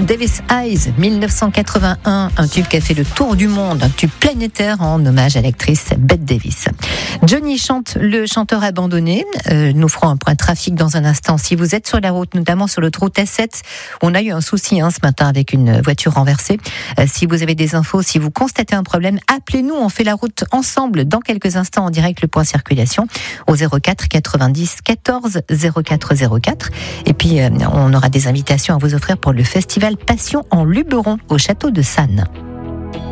Davis Eyes, 1981, un tube qui a fait le tour du monde, un tube planétaire en hommage à l'actrice Bette Davis. Johnny chante Le chanteur abandonné. Nous ferons un point trafic dans un instant. Si vous êtes sur la route, notamment sur l'autoroute A7, on a eu un souci ce matin avec une voiture renversée. Si vous avez des infos, si vous constatez un problème, appelez-nous. On fait la route ensemble dans quelques instants en direct, le point circulation au 04 90 14 04 04. Et puis, on aura des invitations à vous offrir pour le festival Passion en Luberon au château de Sannes.